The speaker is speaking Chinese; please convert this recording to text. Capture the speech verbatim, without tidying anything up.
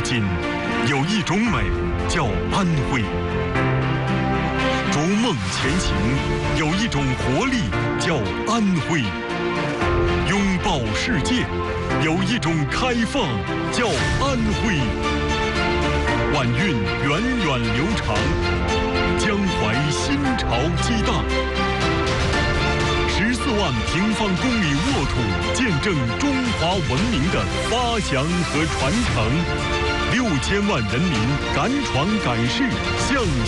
今，有一种美叫安徽；逐梦前行，有一种活力叫安徽；拥抱世界，有一种开放叫安徽。晚运源远流长，江淮新潮激荡。十四万平方公里沃土，见证中华文明的发祥和传承。六千万人民敢闯敢试，向